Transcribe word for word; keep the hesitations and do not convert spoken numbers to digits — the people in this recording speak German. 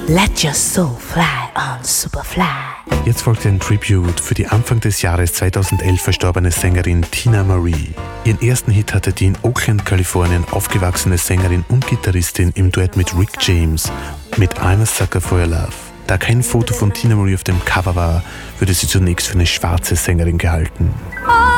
Let your soul fly on Superfly. Jetzt folgt ein Tribute für die Anfang des Jahres zweitausendelf verstorbene Sängerin Teena Marie. Ihren ersten Hit hatte die in Oakland, Kalifornien aufgewachsene Sängerin und Gitarristin im Duett mit Rick James mit I'm a Sucker for Your Love. Da kein Foto von Teena Marie auf dem Cover war, wurde sie zunächst für eine schwarze Sängerin gehalten. Oh.